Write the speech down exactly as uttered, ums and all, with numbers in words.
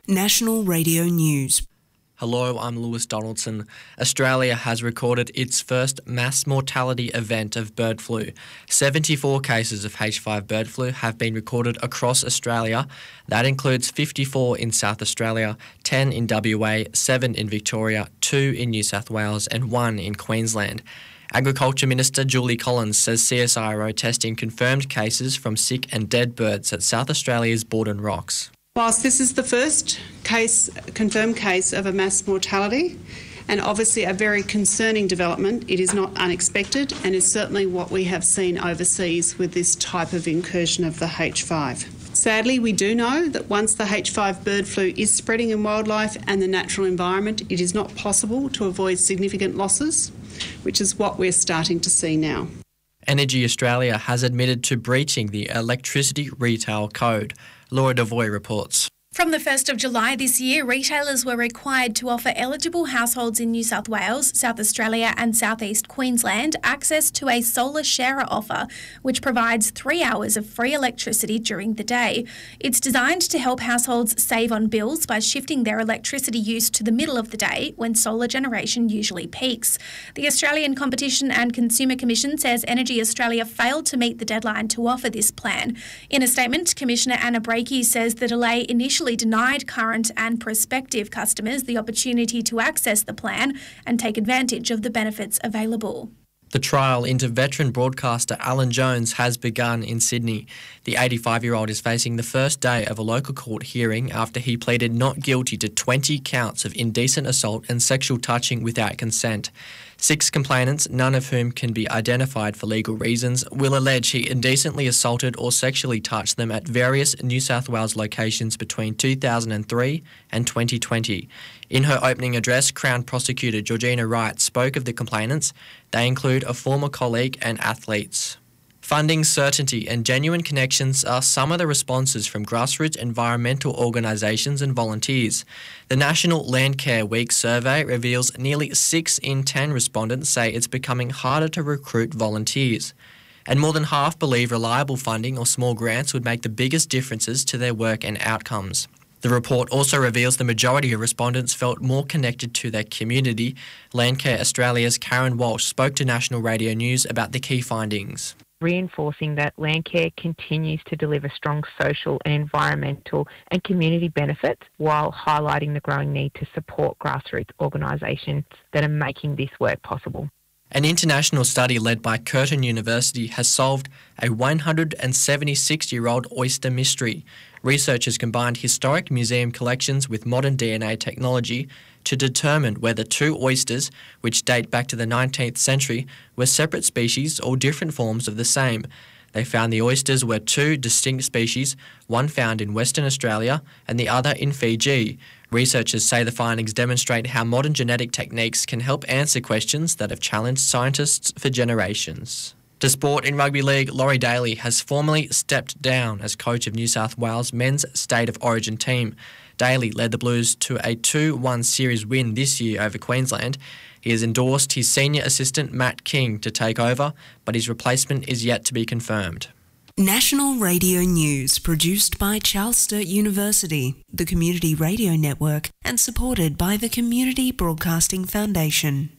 National Radio News. Hello, I'm Lewis Donaldson. Australia has recorded its first mass mortality event of bird flu. seventy-four cases of H five bird flu have been recorded across Australia. That includes fifty-four in South Australia, ten in W A, seven in Victoria, two in New South Wales and one in Queensland. Agriculture Minister Julie Collins says C S I R O testing confirmed cases from sick and dead birds at South Australia's Borden Rocks. Whilst this is the first case, confirmed case of a mass mortality, and obviously a very concerning development, it is not unexpected and is certainly what we have seen overseas with this type of incursion of the H five. Sadly, we do know that once the H five bird flu is spreading in wildlife and the natural environment, it is not possible to avoid significant losses, which is what we're starting to see now. Energy Australia has admitted to breaching the Electricity Retail Code. Laura Devoy reports. From the first of July this year, retailers were required to offer eligible households in New South Wales, South Australia and South East Queensland access to a solar sharer offer, which provides three hours of free electricity during the day. It's designed to help households save on bills by shifting their electricity use to the middle of the day when solar generation usually peaks. The Australian Competition and Consumer Commission says Energy Australia failed to meet the deadline to offer this plan. In a statement, Commissioner Anna Breakey says the delay initially denied current and prospective customers the opportunity to access the plan and take advantage of the benefits available. The trial into veteran broadcaster Alan Jones has begun in Sydney. The eighty-five-year-old is facing the first day of a local court hearing after he pleaded not guilty to twenty counts of indecent assault and sexual touching without consent. Six complainants, none of whom can be identified for legal reasons, will allege he indecently assaulted or sexually touched them at various New South Wales locations between two thousand three and twenty twenty. In her opening address, Crown Prosecutor Georgina Wright spoke of the complainants. They include a former colleague and athletes. Funding certainty and genuine connections are some of the responses from grassroots environmental organisations and volunteers. The National Landcare Week survey reveals nearly six in ten respondents say it's becoming harder to recruit volunteers. And more than half believe reliable funding or small grants would make the biggest differences to their work and outcomes. The report also reveals the majority of respondents felt more connected to their community. Landcare Australia's Karen Walsh spoke to National Radio News about the key findings. Reinforcing that Landcare continues to deliver strong social and environmental and community benefits while highlighting the growing need to support grassroots organisations that are making this work possible. An international study led by Curtin University has solved a one hundred seventy-six-year-old oyster mystery. Researchers combined historic museum collections with modern D N A technology to determine whether two oysters, which date back to the nineteenth century, were separate species or different forms of the same. They found the oysters were two distinct species, one found in Western Australia and the other in Fiji. Researchers say the findings demonstrate how modern genetic techniques can help answer questions that have challenged scientists for generations. To sport in rugby league, Laurie Daly has formally stepped down as coach of New South Wales men's State of Origin team. Daly led the Blues to a two one series win this year over Queensland. He has endorsed his senior assistant Matt King to take over, but his replacement is yet to be confirmed. National Radio News, produced by Charles Sturt University, the Community Radio Network, and supported by the Community Broadcasting Foundation.